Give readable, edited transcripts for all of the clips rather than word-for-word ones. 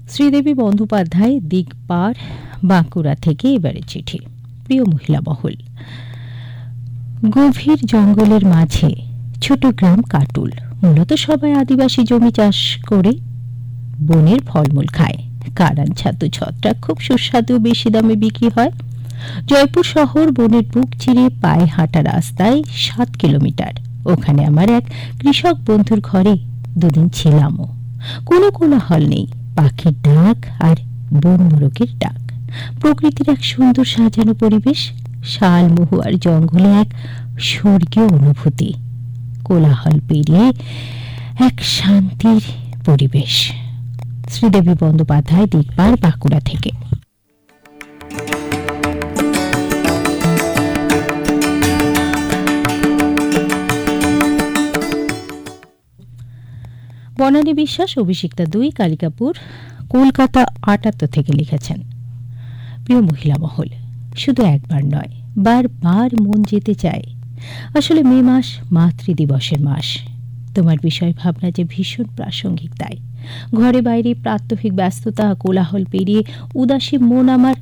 শ্রীদেবী বন্দ্যোপাধ্যায়, দিগপার, বাঁকুড়া থেকে এবারে চিঠি। প্রিয় মহিলা মহল, গভীর জঙ্গলের মাঝে ছোট গ্রাম কাটুল। মূলত সবাই আদিবাসী জমি চাষ করে বনের ফলমূল খায়। কারান ছাতু ছত্রাক খুব সুস্বাদু, বেশি দামে বিক্রি হয়। জয়পুর শহর বনের বুক চিরে পায়ে হাঁটা রাস্তায় 7 কিলোমিটার। ওখানে আমার এক কৃষক বন্ধুর ঘরে দুদিন ছিলামও। কোনো কোলাহল নেই, পাখির ডাক আর বন মোরগের ডাক। প্রকৃতির এক সুন্দর সাজানো পরিবেশ, শাল মহুয়ার জঙ্গলে এক স্বর্গীয় অনুভূতি। কোলাহল পেরিয়ে এক শান্তির পরিবেশ। শ্রীদেবী বন্দ্যোপাধ্যায়, দিগপার, বাঁকুড়া থেকে। বনানী বিশ্বাস, অভিষিক্তা 2, কালিকাপুর, কলকাতা 78 থেকে লিখেছেন। প্রিয় মহিলা মহল, শুধু একবার নয়, বারবার মন যেতে চায়। আসলে মে মাস মাতৃদিবসের মাস। তোমার বিষয় ভাবনা যে ভীষণ প্রাসঙ্গিক, তাই ঘরে বাইরে প্রাত্যহিক ব্যস্ততা, কোলাহল পেরিয়ে উদাসী মন আমার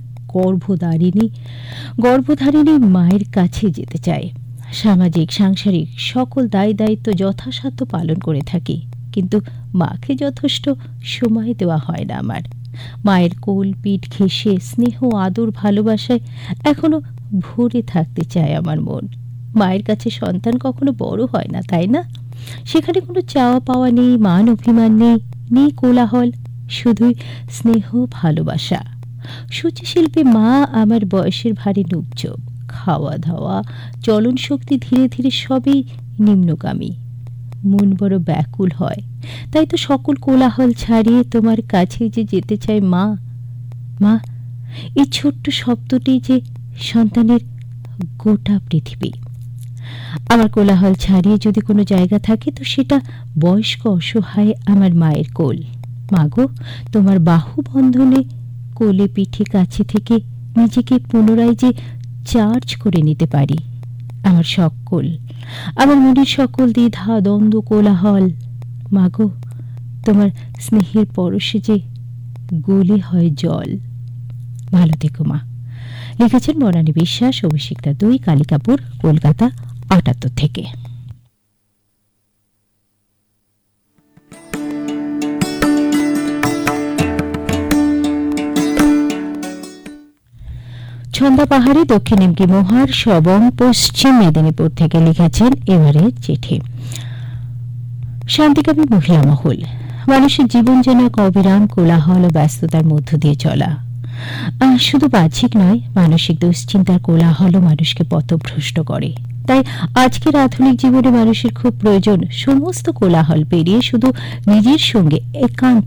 গর্ভধারিণী মায়ের কাছে যেতে চায়। সামাজিক সাংসারিক সকল দায় দায়িত্ব যথাসাধ্য পালন করে থাকি, কিন্তু মাকে যথেষ্ট সময় দেওয়া হয় না আমার। মায়ের কোল পিঠ ঘেঁষে স্নেহ আদর ভালোবাসায় এখনো ভরে থাকতে চায় আমার মন। মায়ের কাছে সন্তান কখনো বড় হয় না, তাই না? সেখানে কোনো চাওয়া পাওয়া নেই, মান অভিমান নেই কোলাহল, শুধুই স্নেহ ভালোবাসা। সূচিশিল্পী মা আমার বয়সের ভারী নুবজোব। খাওয়া দাওয়া, চলন শক্তি ধীরে ধীরে সবই নিম্নগামী। মন বড় ব্যাকুল হয়, তাই তো সকল কোলাহল ছাড়িয়ে তোমার কাছে যে যেতে চাই মা। মা, এই ছোট্ট শব্দটি যে সন্তানের গোটা পৃথিবী। আমার কোলাহল ছাড়িয়ে যদি কোনো জায়গা থাকে, তো সেটা বয়স্ক অসহায় আমার মায়ের কোল। মাগো, তোমার বাহু বন্ধনে কোলে পিঠে কাছে থেকে নিজেকে পুনরায় যে চার্জ করে নিতে পারি। আমার মনের সকল দ্বিধা দ্বন্দ্ব কোলাহল মাগো, তোমার স্নেহের পরশে যে গলে হয় জল। ভালো থেকো মা। লিখেছেন বনানী বিশ্বাস, অভিষিক্তা 2, কালিকাপুর, কলকাতা 78 থেকে। ছন্দা পাহাড়ি, দক্ষিণ এমকি মোহার, সবং, পশ্চিম মেদিনীপুর থেকে লিখেছেন এবারে চিঠি। শান্তিকামী মহিলা মহল, মানুষের জীবন যেন এক অবিরাম কোলাহল ও ব্যস্ততার মধ্য দিয়ে চলা। শুধু বাহ্যিক নয়, মানসিক দুশ্চিন্তার কোলাহলও মানুষকে পথভ্রষ্ট করে। তাই আজকের আধুনিক জীবনে মানুষের খুব প্রয়োজন সমস্ত কোলাহল পেরিয়ে শুধু নিজের সঙ্গে একান্ত